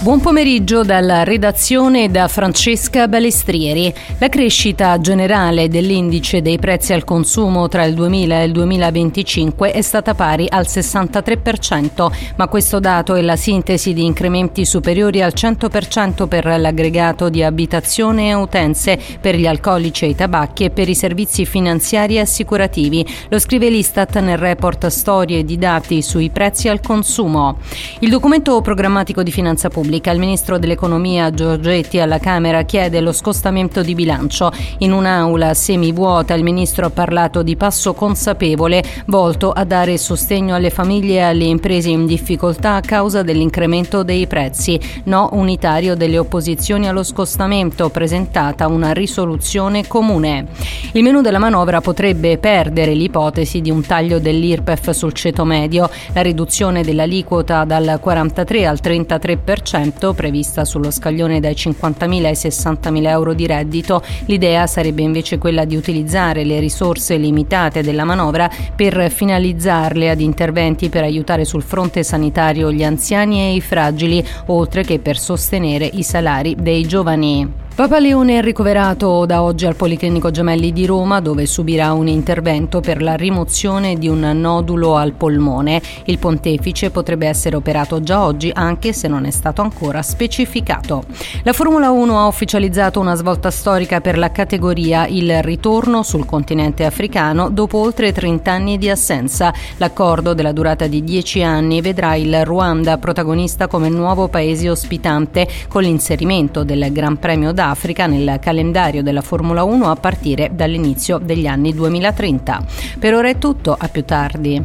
Buon pomeriggio dalla redazione da Francesca Balestrieri. La crescita generale dell'indice dei prezzi al consumo tra il 2000 e il 2025 è stata pari al 63%, ma questo dato è la sintesi di incrementi superiori al 100% per l'aggregato di abitazione e utenze, per gli alcolici e i tabacchi e per i servizi finanziari e assicurativi. Lo scrive l'Istat nel report Storie di dati sui prezzi al consumo. Il documento programmatico di finanza pubblica. Il ministro dell'economia Giorgetti alla Camera chiede lo scostamento di bilancio. In un'aula semivuota il ministro ha parlato di passo consapevole volto a dare sostegno alle famiglie e alle imprese in difficoltà a causa dell'incremento dei prezzi. No unitario delle opposizioni allo scostamento, presentata una risoluzione comune. Il menù della manovra potrebbe perdere l'ipotesi di un taglio dell'IRPEF sul ceto medio, la riduzione dell'aliquota dal 43 al 33% prevista sullo scaglione dai 50.000 ai 60.000 euro di reddito. L'idea sarebbe invece quella di utilizzare le risorse limitate della manovra per finalizzarle ad interventi per aiutare sul fronte sanitario gli anziani e i fragili, oltre che per sostenere i salari dei giovani. Papa Leone è ricoverato da oggi al Policlinico Gemelli di Roma, dove subirà un intervento per la rimozione di un nodulo al polmone. Il pontefice potrebbe essere operato già oggi, anche se non è stato ancora specificato. La Formula 1 ha ufficializzato una svolta storica per la categoria: il ritorno sul continente africano dopo oltre 30 anni di assenza. L'accordo, della durata di 10 anni, vedrà il Ruanda protagonista come nuovo paese ospitante, con l'inserimento del Gran Premio d'Africa nel calendario della Formula 1 a partire dall'inizio degli anni 2030. Per ora è tutto, a più tardi.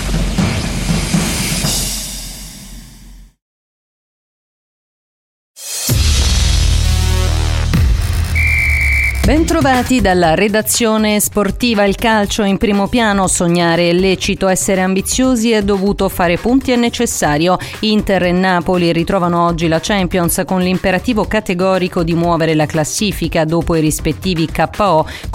Bentrovati dalla redazione sportiva. Il calcio in primo piano, sognare è lecito, essere ambiziosi è dovuto, fare punti è necessario. Inter e Napoli ritrovano oggi la Champions con l'imperativo categorico di muovere la classifica dopo i rispettivi KO